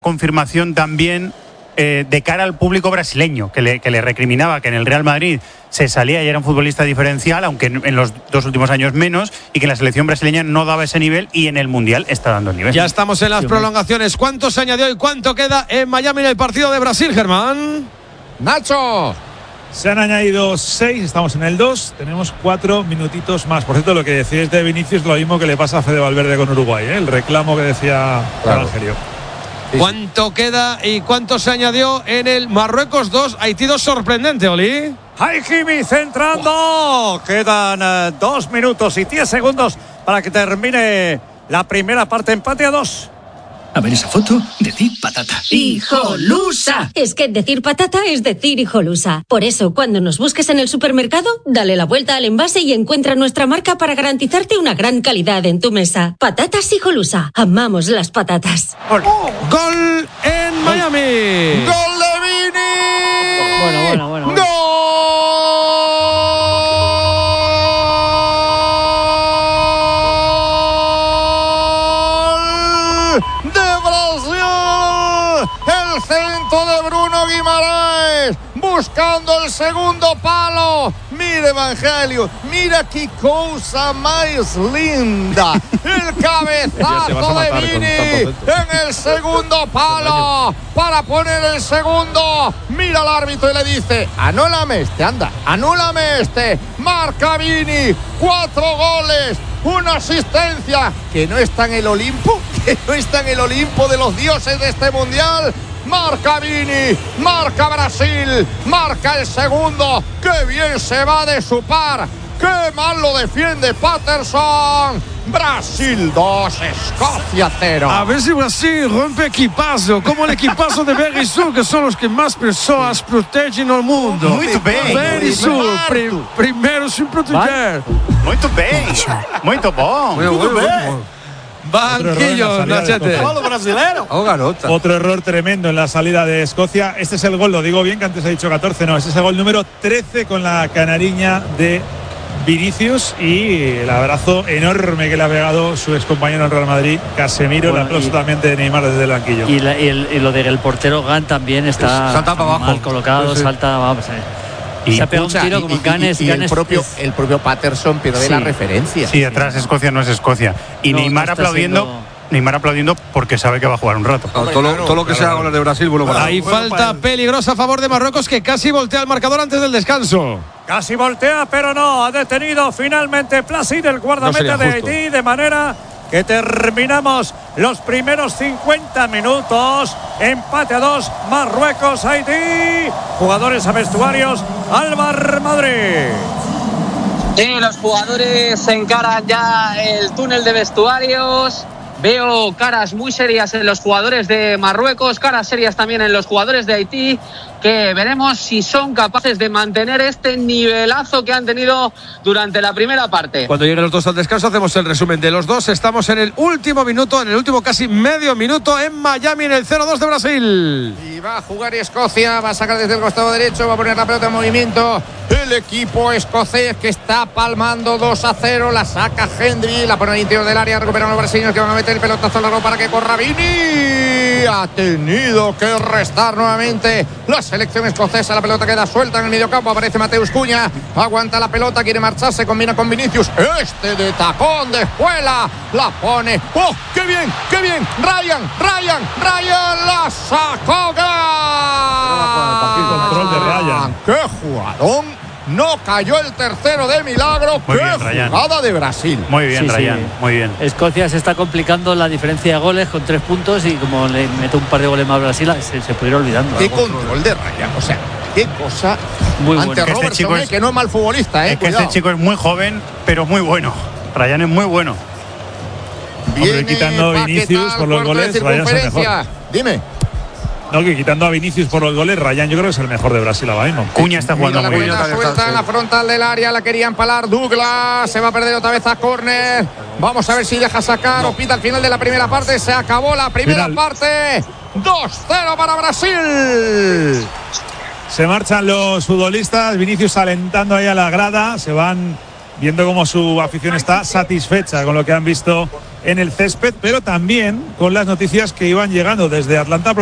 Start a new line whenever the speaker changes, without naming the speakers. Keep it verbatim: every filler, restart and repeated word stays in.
confirmación también eh, de cara al público brasileño, que le, que le recriminaba que en el Real Madrid se salía y era un futbolista diferencial, aunque en, en los dos últimos años menos, y que la selección brasileña no daba ese nivel y en el Mundial está dando el nivel.
Ya estamos en las prolongaciones. ¿Cuánto se añadió y cuánto queda en Miami en el partido de Brasil, Germán?
Nacho.
Se han añadido seis, estamos en el dos, tenemos cuatro minutitos más. Por cierto, lo que decíais de Vinicius, lo mismo que le pasa a Fede Valverde con Uruguay, ¿eh? El reclamo que decía claro. Evangelio.
¿Cuánto queda y cuánto se añadió en el Marruecos dos, Haití dos? Sorprendente, Oli.
Hakimi centrando. Oh. Quedan uh, dos minutos y diez segundos para que termine la primera parte. Empate a dos.
A ver esa foto, decir patata.
¡Hijolusa! Es que decir patata es decir hijolusa. Por eso, cuando nos busques en el supermercado, dale la vuelta al envase y encuentra nuestra marca para garantizarte una gran calidad en tu mesa. Patatas Hijolusa. Amamos las patatas.
Gol, Gol en Miami.
¡Gol de Vini!
Bueno, bueno, bueno. bueno.
¡Gol! El centro de Bruno Guimaraes, buscando el segundo palo. Mira, Evangelio, mira qué cosa más linda. El cabezazo de Vini en el segundo palo para poner el segundo. Mira al árbitro y le dice: anúlame este, anda, anúlame este. Marca Vini, cuatro goles, una asistencia, que no está en el Olimpo, que no está en el Olimpo de los dioses de este mundial. Marca Vini, marca Brasil, marca el segundo. ¡Qué bien se va de su par! ¡Qué mal lo defiende Patterson! Brasil dos, Escocia cero.
A ver si Brasil rompe equipazo, como el equipazo de Berizzo, que son los que más personas protegen al mundo.
Muito bem.
Berizzo, pri, primero sin proteger.
Muito bem. Muito bom.
Muy
Muito
bueno,
bem.
bueno. Banquillo, Nachete.
Oh, garota.
Otro error tremendo en la salida de Escocia. Este es el gol, lo digo bien, que antes ha dicho catorce, no, este es el gol número trece con la canariña de Vinicius, y el abrazo enorme que le ha pegado su excompañero en Real Madrid, Casemiro. Bueno, el aplauso y, también de Neymar desde el banquillo.
Y, la, y, el, y lo de el portero Gant también está,
salta para abajo,
mal colocado, sí, sí. salta, vamos, eh.
Y
se ha pegado un tiro como Ganes,
y, y, y
Ganes
el propio
es,
el propio Patterson pierde sí. la referencia.
Sí, atrás Escocia no es Escocia. Y no, Neymar no aplaudiendo siendo... Neymar aplaudiendo porque sabe que va a jugar un rato.
Hombre, todo, claro, todo lo que claro, sea goles de Brasil, bueno, para Hay bueno, falta para peligrosa a favor de Marruecos, que casi voltea el marcador antes del descanso.
Casi voltea, pero no, ha detenido finalmente Placid, el guardameta no de Haití, de manera que terminamos los primeros cincuenta minutos. Empate a dos, Marruecos, Haití. Jugadores a vestuarios, Alvar Madrid.
Sí, los jugadores se encaran ya el túnel de vestuarios. Veo caras muy serias en los jugadores de Marruecos, caras serias también en los jugadores de Haití, que veremos si son capaces de mantener este nivelazo que han tenido durante la primera parte.
Cuando lleguen los dos al descanso hacemos el resumen de los dos. Estamos en el último minuto, en el último casi medio minuto en Miami, en el cero dos de Brasil.
Y va a jugar Escocia, va a sacar desde el costado derecho, va a poner la pelota en movimiento. El equipo escocés, que está palmando dos a cero, la saca Hendry, la pone al interior del área, recuperan los brasileños, que van a meter el pelotazo largo para que corra Vini. Ha tenido que restar nuevamente la selección escocesa. La pelota queda suelta en el mediocampo, aparece Mateus Cunha, aguanta la pelota, quiere marcharse, combina con Vinicius, este de tacón de espuela, la pone. ¡Oh, qué bien, qué bien! Ryan, Ryan, Ryan la sacó.
Control de Ryan.
¡Qué jugadón! No cayó el tercero de milagro.
Muy
¡Qué
bien,
jugada de Brasil!
Muy bien, sí, Ryan, sí. Muy bien.
Escocia se está complicando la diferencia de goles con tres puntos, y como le mete un par de goles más a Brasil, se, se puede ir olvidando.
¡Qué control de Ryan! O sea, qué cosa.
Muy
ante
bueno.
Robertson,
este chico
eh,
es,
que no es mal futbolista, eh.
Es que
Cuidado.
este chico es muy joven, pero muy bueno. Ryan es muy bueno.
Hombre, quitando a Vinicius por los goles, Ryan es el mejor.
Dime.
No, que quitando a Vinicius por los goles, Ryan yo creo que es el mejor de Brasil ahora mismo.
Cuña está jugando muy bien.
La suelta en la frontal del área, la quería empalar Douglas, se va a perder otra vez a córner. Vamos a ver si deja sacar no. o pita al final de la primera parte. Se acabó la primera final. parte. dos cero para Brasil.
Se marchan los futbolistas, Vinicius alentando ahí a la grada, se van viendo cómo su afición está satisfecha con lo que han visto en el césped, pero también con las noticias que iban llegando desde Atlanta.